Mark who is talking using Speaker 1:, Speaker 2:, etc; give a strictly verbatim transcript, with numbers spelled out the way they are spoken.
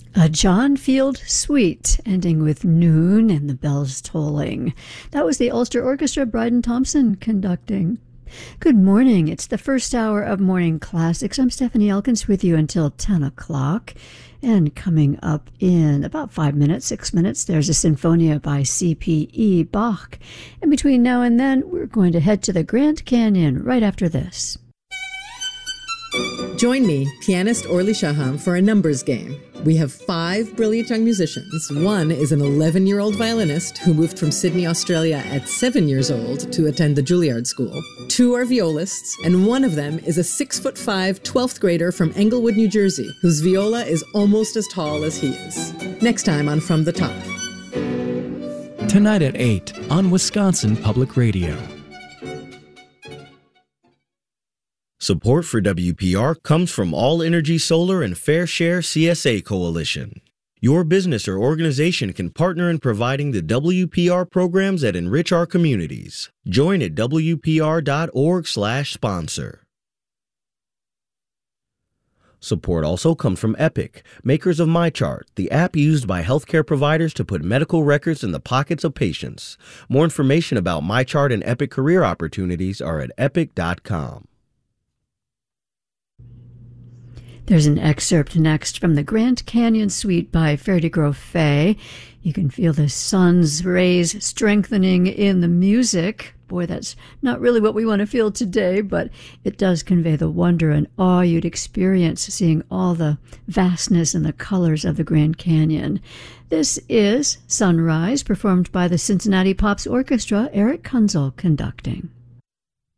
Speaker 1: A John Field suite, ending with noon and the bells tolling. That was the Ulster Orchestra, Bryden Thompson conducting. Good morning. It's the first hour of Morning Classics. I'm Stephanie Elkins with you until ten o'clock. And coming up in about five minutes, six minutes, there's a Sinfonia by C P E Bach. And between now and then, we're going to head to the Grand Canyon right after this.
Speaker 2: Join me, pianist Orly Shaham, for a numbers game. We have five brilliant young musicians. One is an eleven-year-old violinist who moved from Sydney, Australia at seven years old to attend the Juilliard School. Two are violists, and one of them is a six-foot-five twelfth grader from Englewood, New Jersey, whose viola is almost as tall as he is. Next time on From the Top.
Speaker 3: Tonight at eight on Wisconsin Public Radio.
Speaker 4: Support for W P R comes from All Energy Solar and Fair Share C S A Coalition. Your business or organization can partner in providing the W P R programs that enrich our communities. Join at W P R dot org slash sponsor. Support also comes from Epic, makers of MyChart, the app used by healthcare providers to put medical records in the pockets of patients. More information about MyChart and Epic career opportunities are at epic dot com.
Speaker 1: There's an excerpt next from the Grand Canyon Suite by Ferdi Grosset. You can feel the sun's rays strengthening in the music. Boy, that's not really what we want to feel today, but it does convey the wonder and awe you'd experience seeing all the vastness and the colors of the Grand Canyon. This is Sunrise, performed by the Cincinnati Pops Orchestra, Eric Kunzel conducting.